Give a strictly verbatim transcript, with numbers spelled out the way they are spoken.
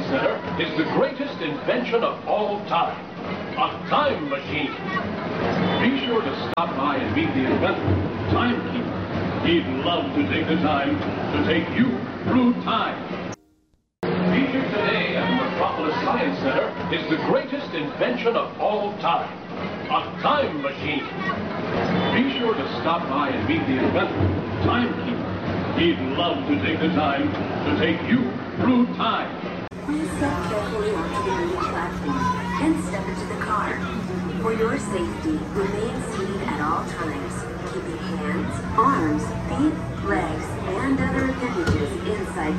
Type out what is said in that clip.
Science Center is the greatest invention of all time, a time machine. Be sure to stop by and meet the inventor, Timekeeper. He'd love to take the time to take you through time. Featured today at Metropolis Science Center is the greatest invention of all time, a time machine. Be sure to stop by and meet the inventor, Timekeeper. He'd love to take the time to take you through time. Please step carefully onto the main platform and step into the car. For your safety, remain seated at all times, keeping hands, arms, feet, legs, and other appendages inside